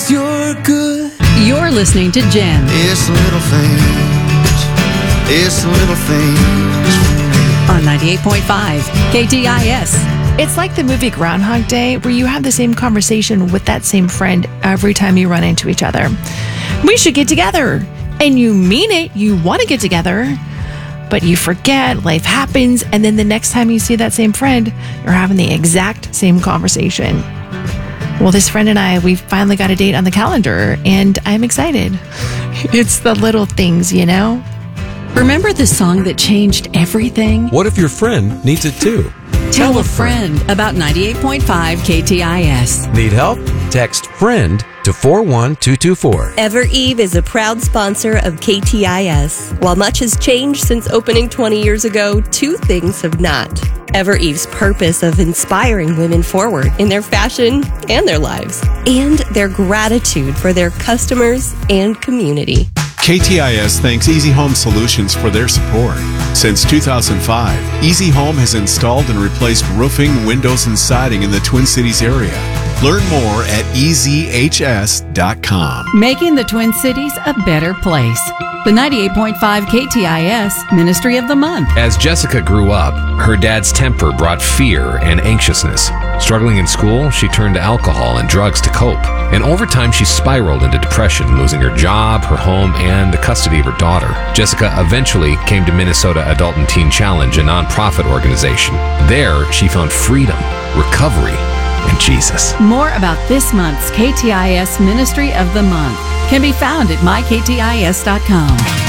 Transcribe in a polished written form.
you're good. You're listening to Jen It's the little things. It's the little things for me. on 98.5 KTIS. It's like the movie Groundhog Day, where you have the same conversation with that same friend every time you run into each other. We should get together. And you mean it, you want to get together, but you forget, life happens, and then the next time you see that same friend, you're having the exact same conversation. Well, this friend and I, we finally got a date on the calendar, and I'm excited. It's the little things, you know? Remember the song that changed everything? What if your friend needs it too? Tell a friend about 98.5 KTIS. Need help? Text FRIEND to 41224. EverEve is a proud sponsor of KTIS. While much has changed since opening 20 years ago, two things have not. EverEve's purpose of inspiring women forward in their fashion and their lives, and their gratitude for their customers and community. KTIS thanks Easy Home Solutions for their support. Since 2005, Easy Home has installed and replaced roofing, windows, and siding in the Twin Cities area. Learn more at easyhs.com. Making the Twin Cities a better place. The 98.5 KTIS Ministry of the Month. As Jessica grew up, her dad's temper brought fear and anxiousness. Struggling in school, she turned to alcohol and drugs to cope. And over time, she spiraled into depression, losing her job, her home, and the custody of her daughter. Jessica eventually came to Minnesota Adult and Teen Challenge, a nonprofit organization. There, she found freedom, recovery, and Jesus. More about this month's KTIS Ministry of the Month can be found at myktis.com.